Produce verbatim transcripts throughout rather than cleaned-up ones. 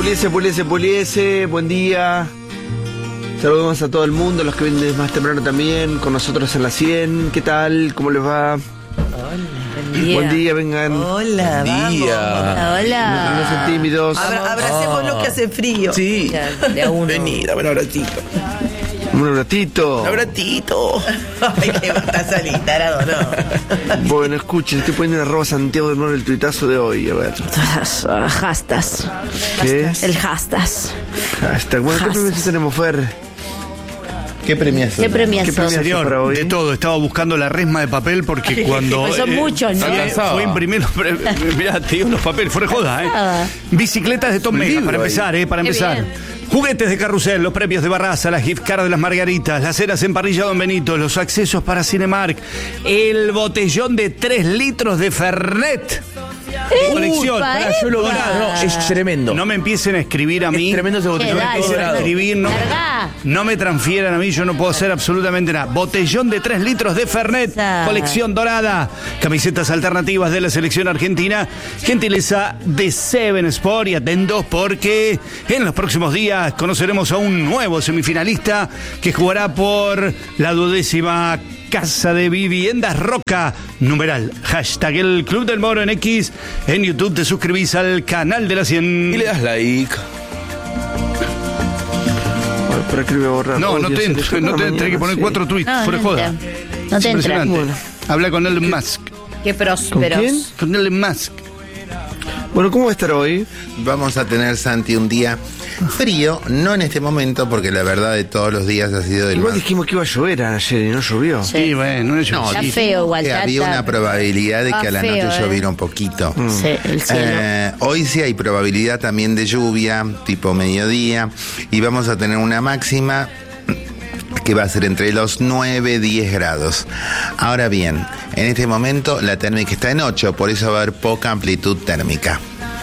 Puliese, puliese, puliese, buen día. Saludamos a todo el mundo, los que vienen más temprano también, con nosotros en la cien. ¿Qué tal? ¿Cómo les va? Hola, buen día. Buen día, vengan. Hola, Buen día. vamos. Hola. No sean tímidos. Abra abracemos lo que hace frío. Sí. Ya, de a uno. Vení, dame un abracito. Un ratito. Un abracito. Ay, que estás alitarado, ¿no? Bueno, escuchen, estoy poniendo en arroba Santiago del Moro el tuitazo de hoy, a ver. Hastas. ¿Qué? El hashtag. Hashtag. Bueno, ¿qué Hashtag. premios tenemos, Fer? ¿Qué premiazo? ¿Qué premiazo? ¿Qué premiazo Señor, para hoy? de todo, estaba buscando la resma de papel porque cuando... Pues son muchos, ¿no? fue- Fue imprimir los pre- mirá, te digo los papeles, fuera de joda, ¿eh? Ah. Bicicletas de Tom Un Mega, libro para ahí. empezar, ¿eh? Para Qué empezar. bien. Juguetes de carrusel, los premios de Barraza, las gift cards de las Margaritas, las cenas en parrilla Don Benito, los accesos para Cinemark, el botellón de tres litros de Fernet. Colección. Upa, Pará, yo lo epa. grabo. No, es tremendo. No me empiecen a escribir a mí. Es tremendo ese botellón. Qué dale. No me Dorado. escribir, no, Largá. no me transfieran a mí, yo no puedo hacer absolutamente nada. Botellón de tres litros de Fernet, Esa. colección dorada, camisetas alternativas de la selección argentina, gentileza de Seven Sport, y atentos porque en los próximos días conoceremos a un nuevo semifinalista que jugará por la duodécima Casa de Viviendas Roca, numeral, hashtag el Club del Moro en X, en YouTube te suscribís al canal de la cien. Y le das like. Ay, ¿para qué lo voy a borrar? No, Oh, no Dios, te se le entra, fue no la te mañana, tenés que poner sí. cuatro tweets, No, fuera de no joda. entra. No Es te entra. impresionante. Bueno. Habla con Elon Musk. Qué ¿Con prósperos. quién? Con Elon Musk. Bueno, ¿cómo va a estar hoy? Vamos a tener, Santi, un día frío, no en este momento, porque la verdad de todos los días ha sido el Igual más... dijimos que iba a llover ayer y no llovió. Sí, bueno, no es No, Está dijimos feo igual, que está- había está- una probabilidad de está que a la feo, noche eh. lloviera un poquito. Sí, el cielo. Eh, hoy sí hay probabilidad también de lluvia, tipo mediodía, y vamos a tener una máxima que va a ser entre los nueve y diez grados. Ahora bien, en este momento la térmica está en ocho, por eso va a haber poca amplitud térmica.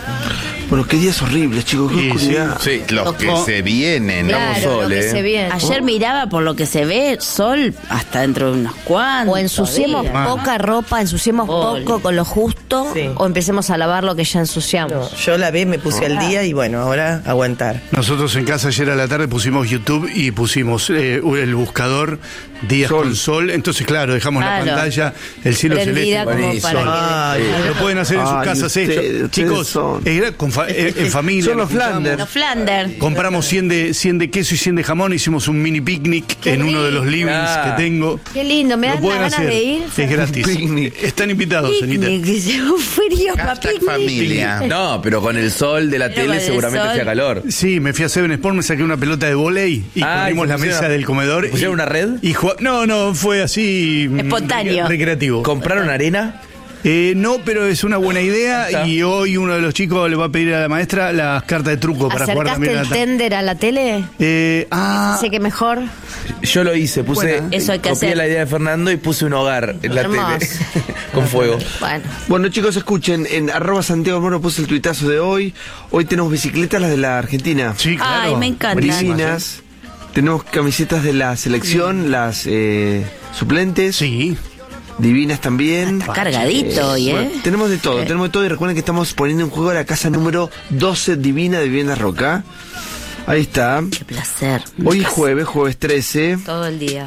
Bueno, qué días horribles, chicos, qué Sí, oscuridad. Sí, los que Ojo. se vienen. Claro, sol, lo que ¿eh? se viene. Ayer miraba por lo que se ve sol hasta dentro de unos cuantos. O ensuciemos días. poca ropa, ensuciemos Ole. poco con lo justo, Sí. o empecemos a lavar lo que ya No, ensuciamos. yo la vi, me puse al día y bueno, ahora aguantar. Nosotros en casa ayer a la tarde pusimos YouTube y pusimos eh, el buscador días Sol. con sol. Entonces, claro, dejamos Claro. la pantalla, el cielo Prendida celeste. como para que... Ay, Lo pueden hacer en sus Ay, casas ustedes- esto. ustedes Chicos, son- eh, con fa- eh, en familia. Son los nos juntamos, Flanders. Los Flander. Compramos cien de, cien de queso y cien de jamón, hicimos un mini picnic en uno de los livings Ah. que tengo. Qué lindo, me Lo dan pueden ganas hacer. de ir. Es gratis. Picnic. Están invitados, Anita. Picnic, que un frío para Hashtag picnic. familia. No, pero con el sol de la Pero tele con el seguramente sol. hacía calor. Sí, me fui a Seven Sport, me saqué una pelota de volei y Ah, ponimos ¿y se la pusieron- mesa del comedor. pusieron y- una red? Y jugá- no, no, fue así. mm, Espontáneo. rec- Recreativo. ¿Compraron arena? Eh, no, pero es una buena idea Está. y hoy uno de los chicos le va a pedir a la maestra las cartas de truco para jugar ¿Acercaste también a el la tender a la tele? eh, ah, Sé que mejor. Yo lo hice, puse. Buena. Eso hay que copié hacer. la idea de Fernando y puse un hogar en la Hermoso. tele. Con fuego. Bueno, Bueno, chicos, escuchen, en arroba Santiago Moro puse el tuitazo de hoy. Hoy tenemos bicicletas, las de la Argentina. sí, claro. Ay, me encanta. Divinas. Tenemos camisetas de la selección, las eh, suplentes. Sí. Divinas también. Está cargadito hoy, ¿eh? Bueno, tenemos de todo, tenemos de todo y recuerden que estamos poniendo en juego la casa número doce Divina de Viviendas Roca. Ahí está. Qué placer. Hoy es jueves, jueves trece. todo el día.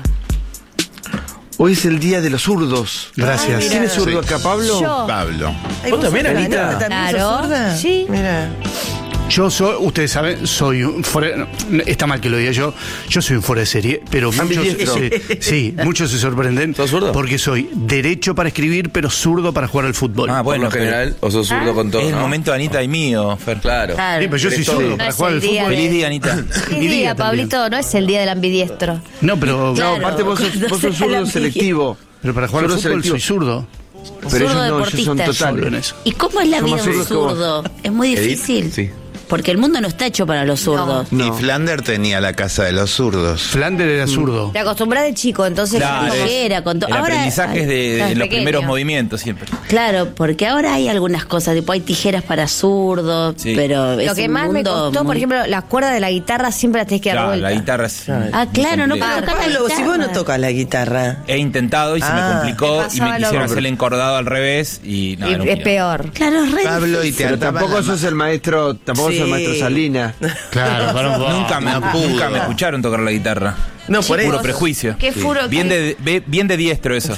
Hoy es el día de los zurdos. Gracias. ¿Quién es zurdo Sí. acá, Pablo? Yo. Pablo. Ay, ¿Vos también, sos Anita? zurda, ¿también sos Claro, zurda? sí. Mira. Yo soy, ustedes saben, soy un fuera, no, está mal que lo diga yo, yo soy un fuera de serie, pero muchos Ambidiestro. se, sí, muchos se sorprenden. ¿Sos zurdo? Porque soy derecho para escribir, pero zurdo para jugar al fútbol. Ah, Por bueno, lo general, o sos zurdo con todo. es el ¿no? momento Anita y mío, Fer. Claro. Claro. Sí, pero yo soy Eres todo. zurdo No para es jugar el al día fútbol. de- Feliz día, Anita. ¿Qué Mi día día, también. Pablito? No es el día del ambidiestro. No, pero, No, Claro, aparte vos sos, cuando vos sos sea la zurdo mía. selectivo. pero para jugar al Zurdo fútbol selectivo. soy zurdo. Pero Zurdo ellos no, ellos son deportista. Solo en totales. eso. ¿Y cómo es la Son vida más de un zurdos que vos. zurdo? Es muy Edith, difícil. sí. Porque el mundo no está hecho para los zurdos. No. Y Flander tenía la casa de los zurdos. Flander era zurdo. Te acostumbras de chico, entonces. Claro, como es- que era con to- El ahora- aprendizaje es de, de Estás los pequeño. primeros movimientos siempre. Claro, porque ahora hay algunas cosas, tipo hay tijeras para zurdos, Sí. pero es Lo que un más me mundo costó, muy- por ejemplo, las cuerdas de la guitarra siempre las tenés que dar Claro, vuelta. la guitarra es. Ah, claro, no muy puedo compleja. tocar la Pablo, si vos no guitarra. tocas la guitarra. He intentado y se Ah, me me complicó y pasaba me lo quisieron mismo. hacer el encordado al revés y Y nada, no es quería. peor. Claro, es re Pablo, y difícil. te Pero ataban tampoco la sos el maestro, tampoco Sí. al maestro Salinas. Claro, para un poco. Nunca me, no pudo. nunca me escucharon tocar la guitarra. No, por Puro eso. prejuicio. Qué furo Bien que- de, be- bien de diestro eso.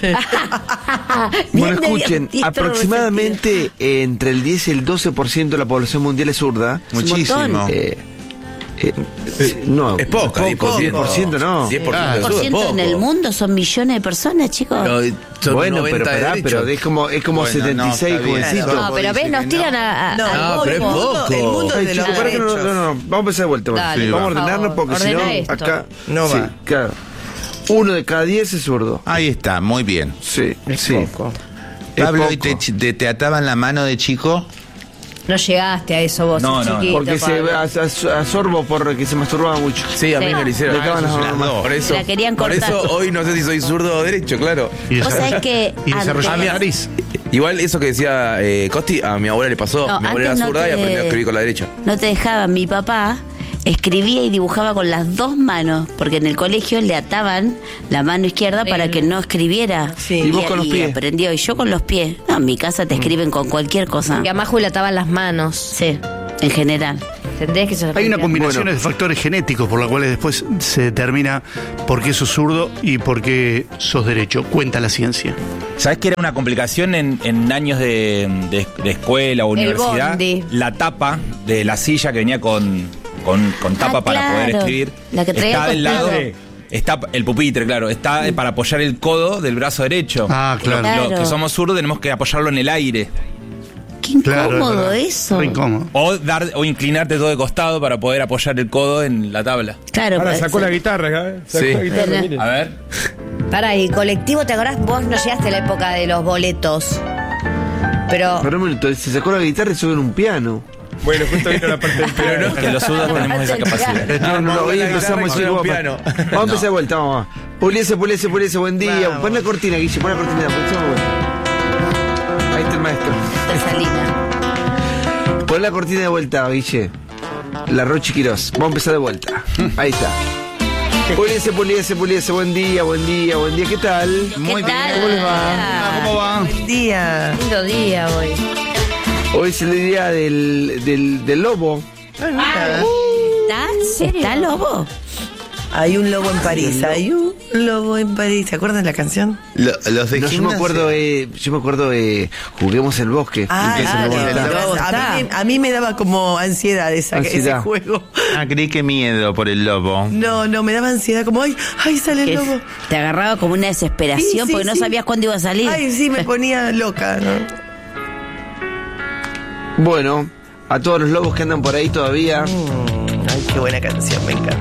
Bueno, Bien de escuchen, diestro, aproximadamente eh, entre el diez y el doce por ciento de la población mundial es zurda. Muchísimo. Eh, eh, eh, no, Es poco, diez por ciento no. diez por ciento Por de zurdo es ciento en el poco. mundo son millones de personas, chicos. Pero son Bueno, pero, noventa de pará, derecho. pero es como, es como Bueno, setenta y seis no, está bien. jovencitos. No, pero ves, nos tiran a, a- No, al no, pero es golpe. poco. El mundo Ay, de los chicos, pará que no, derechos. no, no, vamos a empezar de vuelta. bueno. Dale, Sí, vamos a por ordenarnos favor, porque si no, ordena esto. acá. No sí, va. claro. Uno de cada diez es zurdo. Ahí está, muy bien. Sí, sí. Poco. Es Pablo, poco. ¿y te, te, te ataban la mano de chico? No llegaste a eso vos, No, sos no, chiquito, Porque se Pablo. as- as- asorbo porque se masturbaba mucho. Sí, a mí Sí. me lo hicieron. Le acaban las Eso es manos. una- Por eso, La querían por cortar. eso hoy no sé si soy zurdo o derecho, claro. Y Vos sabés que y desarrolló antes- la nariz. Igual eso que decía eh, Costi, a mi abuela le pasó. No, mi abuela era antes no zurda y te- aprendió a escribir con la derecha. No te dejaban. Mi papá escribía y dibujaba con las dos manos, porque en el colegio le ataban la mano izquierda para que no escribiera. Sí. ¿Y vos con los pies? aprendió. Y yo con los pies. No, en mi casa te escriben con cualquier cosa. Que a Maju le ataban las manos. Sí, en general. ¿Entendés que eso es Hay una mentira? combinación Bueno. de factores genéticos por las cuales después se determina por qué sos zurdo y por qué sos derecho. Cuenta la ciencia. ¿Sabes que era una complicación en, en años de, de- de escuela o El universidad? bondi. La tapa de la silla que venía con, con, con tapa Ah, para poder claro. escribir. La que traía está del lado. costado. Está el pupitre, claro. Está eh, para apoyar el codo del brazo derecho. Ah, claro. Los, los Claro. que somos zurdos tenemos que apoyarlo en el aire. Qué incómodo Claro, es verdad. eso. Re incómodo. O dar o inclinarte todo de costado para poder apoyar el codo en la tabla. Claro, Ahora pues, sacó la guitarra, ¿eh? Sacó Sí. la guitarra, Pero- miren. A ver. Pará, y colectivo, ¿te acordás? Vos no llegaste a la época de los boletos. Pero. Pero un minuto, se sacó la guitarra y sube en un piano. Bueno, justo vino la parte del Pero no es que los zurdos tenemos esa capacidad. No, no, no, hoy la empezamos guitarra y chicos, un vamos, piano. vamos a empezar de vuelta, vamos. Puliese, puliese, puliese, buen día. Vamos. Pon la cortina, Guille, pon la cortina, empezamos de vuelta. Ahí está el maestro. Salina. Pon la cortina de vuelta, Guille. La Rochi Quirós. Vamos a empezar de vuelta. Ahí está. Puliese, puliese, puliese, buen día, buen día, buen día. ¿Qué tal? Muy ¿Qué bien. tal? ¿Cómo les va? ¿Cómo va? Buen día. Lindo día hoy. Hoy es el día del, del, del lobo. Ay, mira. ¿Está? ¿Está lobo? Hay un lobo en París. Hay un lobo en París. ¿Se acuerdan de la canción? Lo- los de No, yo me gimnasia. acuerdo, eh, yo me acuerdo, eh, juguemos el bosque. Ah, Empieza el claro. lobo a Pero estar. lobo a, está. mí, a mí me daba como ansiedad esa, Ansiedad. ese juego. Ah, creí que miedo por el lobo. No, no, me daba ansiedad. Como, ay, ay, sale el Que lobo. te agarraba como una desesperación Sí, sí, porque no sí. sabías cuándo iba a salir. Ay, sí, me ponía loca, ¿no? Bueno, a todos los lobos que andan por ahí todavía. Mm, ay, qué buena canción, me encanta.